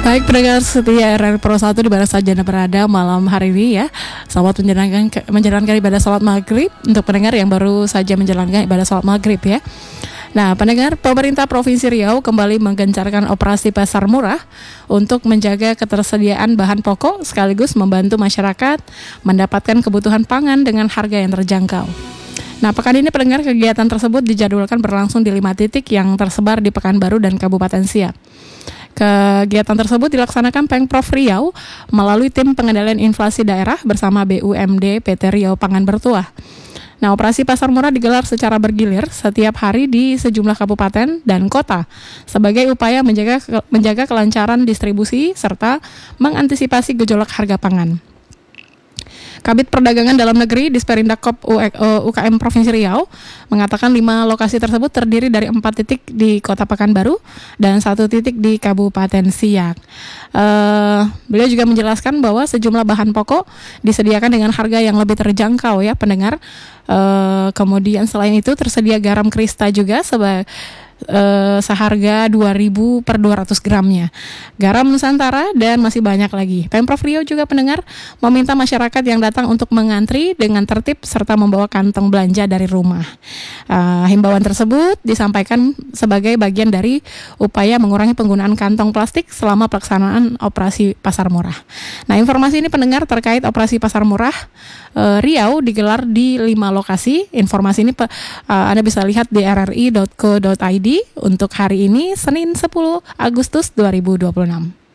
Baik pendengar setia RRI Pro 1 di mana saja Anda berada malam hari ini ya. Selamat menjalankan ibadah salat maghrib untuk pendengar yang baru saja menjalankan ibadah salat maghrib ya. Nah, pendengar, pemerintah Provinsi Riau kembali menggencarkan operasi pasar murah untuk menjaga ketersediaan bahan pokok sekaligus membantu masyarakat mendapatkan kebutuhan pangan dengan harga yang terjangkau. Nah, pekan ini pendengar, kegiatan tersebut dijadwalkan berlangsung di 5 titik yang tersebar di Pekanbaru dan Kabupaten Siak. Kegiatan tersebut dilaksanakan Pemprov Riau melalui tim pengendalian inflasi daerah bersama BUMD PT Riau Pangan Bertuah. Nah, operasi pasar murah digelar secara bergilir setiap hari di sejumlah kabupaten dan kota sebagai upaya menjaga kelancaran distribusi serta mengantisipasi gejolak harga pangan. Kabid Perdagangan Dalam Negeri Disperindak UKM Provinsi Riau mengatakan 5 lokasi tersebut terdiri dari 4 titik di Kota Pekanbaru dan 1 titik di Kabupaten Siak. Beliau juga menjelaskan bahwa sejumlah bahan pokok disediakan dengan harga yang lebih terjangkau ya pendengar. Kemudian selain itu tersedia garam Krista juga seharga 2.000 per 200 gramnya, garam Nusantara, dan masih banyak lagi. Pemprov Riau juga pendengar meminta masyarakat yang datang untuk mengantri dengan tertib serta membawa kantong belanja dari rumah. Himbauan tersebut disampaikan sebagai bagian dari upaya mengurangi penggunaan kantong plastik selama pelaksanaan operasi pasar murah. Nah, informasi ini pendengar terkait operasi pasar murah Riau digelar di 5 lokasi. Informasi ini Anda bisa lihat di rri.co.id untuk hari ini Senin 10 Agustus 2026.